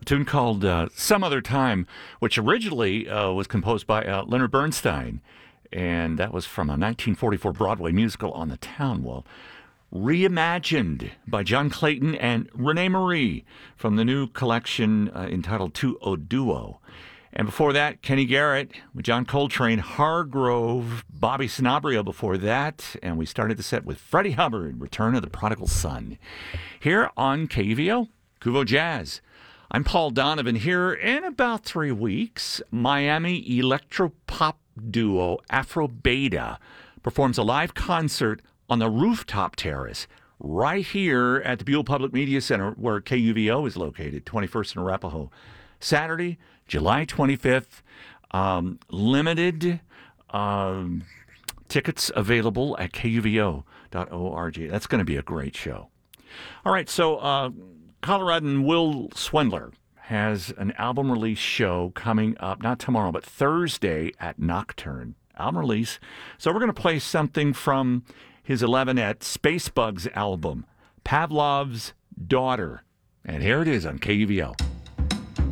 tune called Some Other Time, which originally was composed by Leonard Bernstein, and that was from a 1944 Broadway musical On the Town Wall, reimagined by John Clayton and Renee Marie from the new collection entitled Tu O Duo. And before that, Kenny Garrett with John Coltrane, Hargrove, Bobby Sanabria before that. And we started the set with Freddie Hubbard, Return of the Prodigal Son. Here on KUVO, Kuvo Jazz. I'm Paul Donovan. Here in about 3 weeks, Miami electropop duo Afro Beta performs a live concert on the rooftop terrace right here at the Buell Public Media Center where KUVO is located, 21st and Arapahoe. Saturday, July 25th. Limited tickets available at kuvo.org. That's going to be a great show. All right, so Coloradan Will Swendler has an album release show coming up, not tomorrow, but Thursday at Nocturne. Album release. So we're going to play something from his 11th Spacebugs album, Pavlov's Daughter. And here it is on KUVO.